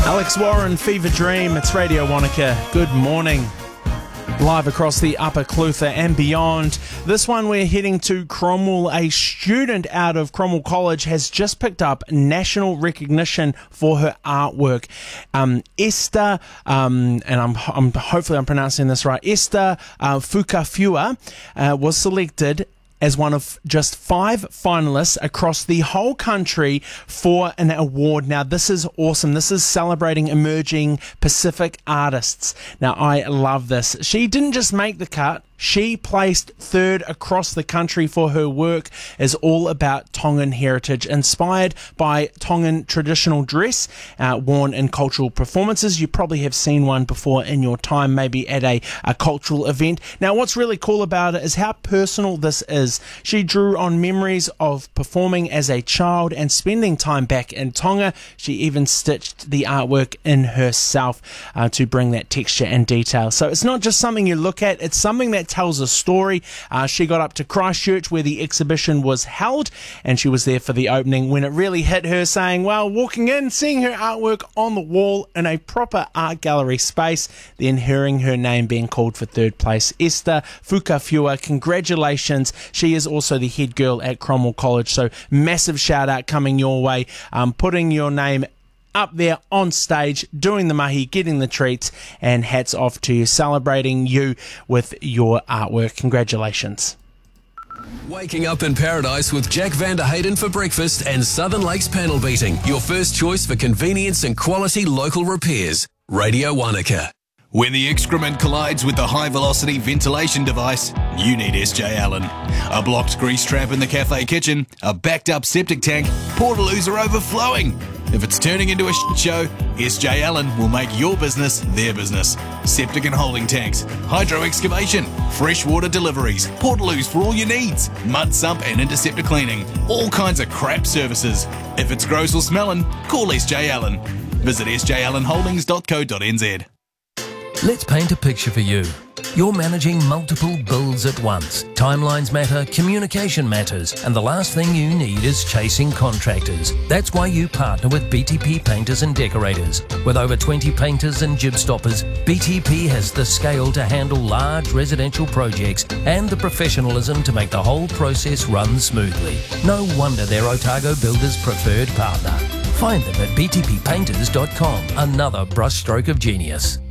Alex Warren, Fever Dream. It's Radio Wanaka. Good morning. Live across the Upper Clutha and beyond. This one we're heading to Cromwell. A student out of Cromwell College has just picked up national recognition for her artwork. Esther, and I'm hopefully I'm pronouncing this right. Esther Fukafua was selected as one of just 5 finalists across the whole country for an award. Now, this is awesome. This is celebrating emerging Pacific artists. Now, I love this. She didn't just make the cut. She placed 3rd across the country for her work is all about Tongan heritage, inspired by Tongan traditional dress worn in cultural performances. You probably have seen one before in your time, maybe at a cultural event. Now, what's really cool about it is how personal this is. She drew on memories of performing as a child and spending time back in Tonga. She even stitched the artwork in herself to bring that texture and detail. So it's not just something you look at, it's something that tells a story. She got up to Christchurch where the exhibition was held, and she was there for the opening when it really hit her, saying, well, walking in, seeing her artwork on the wall in a proper art gallery space, then hearing her name being called for 3rd place. Esther Fukafua, congratulations. She is also the head girl at Cromwell College, so massive shout out coming your way, putting your name up there on stage, doing the mahi, getting the treats, and hats off to you, celebrating you with your artwork. Congratulations. Waking up in paradise with Jack van der Hayden for breakfast and Southern Lakes panel beating. Your first choice for convenience and quality local repairs. Radio Wanaka. When the excrement collides with the high-velocity ventilation device, you need SJ Allen. A blocked grease trap in the cafe kitchen, a backed-up septic tank, portaloos are overflowing. If it's turning into a shit show, SJ Allen will make your business their business. Septic and holding tanks, hydro excavation, freshwater deliveries, portaloos for all your needs, mud sump and interceptor cleaning, all kinds of crap services. If it's gross or smelling, call SJ Allen. Visit sjallenholdings.co.nz. Let's paint a picture for you. You're managing multiple bills at once. Timelines matter, communication matters, and the last thing you need is chasing contractors. That's why you partner with BTP Painters and Decorators. With over 20 painters and jib stoppers, BTP has the scale to handle large residential projects and the professionalism to make the whole process run smoothly. No wonder they're Otago Builders' preferred partner. Find them at btppainters.com, another brushstroke of genius.